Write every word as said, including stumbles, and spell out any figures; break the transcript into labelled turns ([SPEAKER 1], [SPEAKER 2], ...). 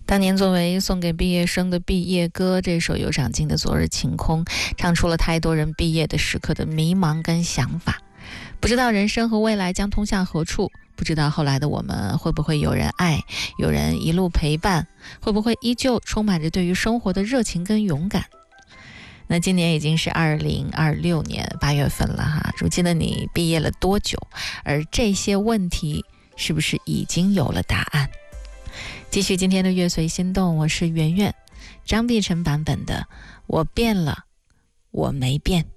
[SPEAKER 1] 当年作为送给毕业生的毕业歌，这首有长进的昨日晴空，唱出了太多人毕业的时刻的迷茫跟想法。不知道人生和未来将通向何处，不知道后来的我们会不会有人爱，有人一路陪伴，会不会依旧充满着对于生活的热情跟勇敢。那今年已经是二零二六年八月份了哈，如今的你毕业了多久？而这些问题是不是已经有了答案？继续今天的乐随心动，我是圆圆，张碧晨版本的《我变了，我没变》。